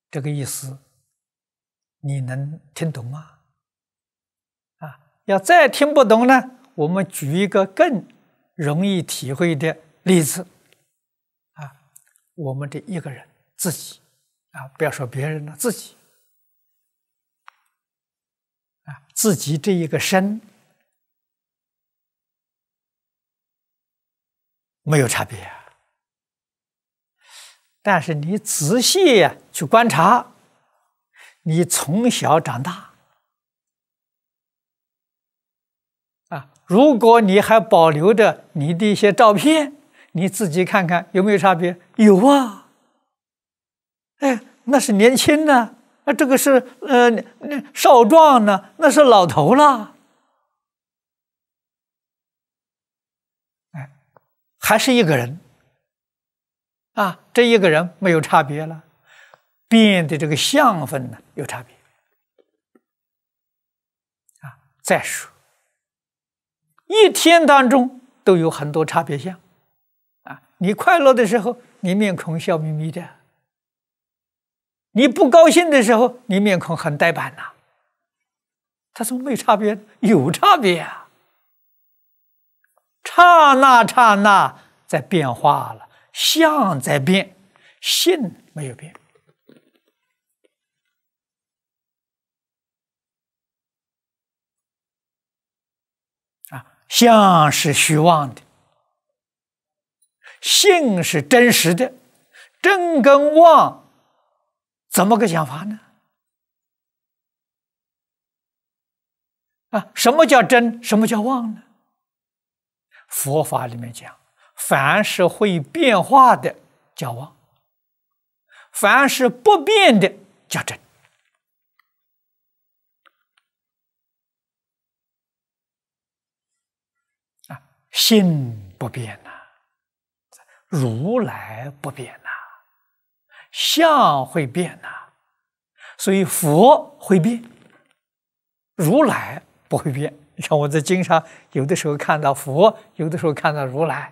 这个意思你能听懂吗？要再听不懂呢，我们举一个更容易体会的例子我们这一个人自己不要说别人了，自己自己这一个身没有差别但是你仔细去观察，你从小长大如果你还保留着你的一些照片，你自己看看有没有差别？有啊，那是年轻呢，这个是少壮呢，那是老头了，还是一个人这一个人没有差别了，变的这个相分呢有差别再说，一天当中都有很多差别相你快乐的时候，你面孔笑眯眯的；你不高兴的时候，你面孔很呆板呐。他说没差别，有差别刹那刹那在变化了，相在变，性没有变相是虚妄的，性是真实的，真跟妄怎么个讲法呢？什么叫真？什么叫妄呢？佛法里面讲，凡是会变化的叫妄，凡是不变的叫真。心不变如来不变相会变所以佛会变，如来不会变。像我在经上有的时候看到佛，有的时候看到如来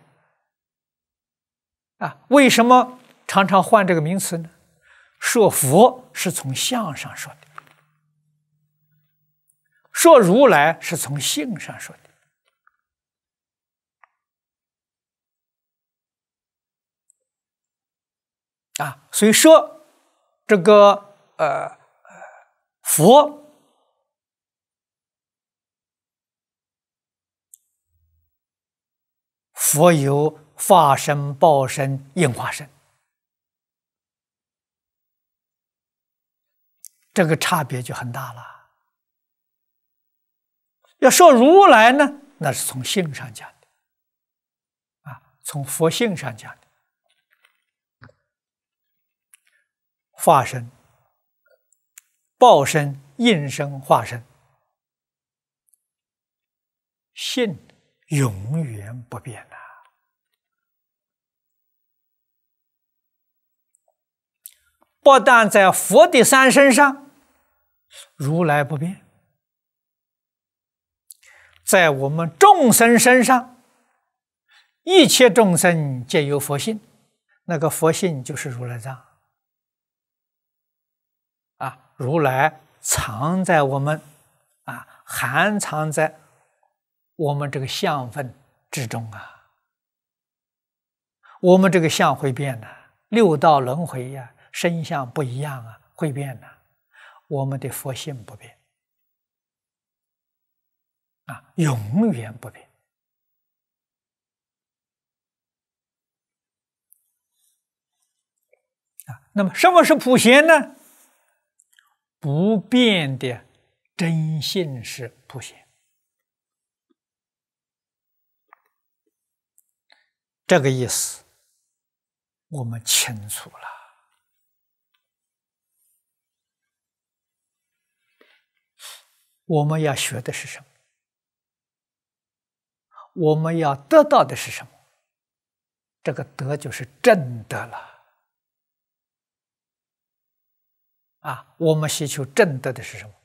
为什么常常换这个名词呢？说佛是从相上说的，说如来是从性上说的所以说这个佛有法身、报身、应化身，这个差别就很大了。要说如来呢，那是从性上讲的从佛性上讲的。法身、报身、应身、化身，性永远不变不但在佛的三身上，如来不变，在我们众生身上，一切众生皆有佛性，那个佛性就是如来藏如来藏在我们含藏在我们这个相分之中我们这个相会变六道轮回身相不一样会变我们的佛性不变永远不变那么什么是普贤呢？不变的真性是普贤，这个意思我们清楚了。我们要学的是什么？我们要得到的是什么？这个德就是正德了我们希求正德的是什么？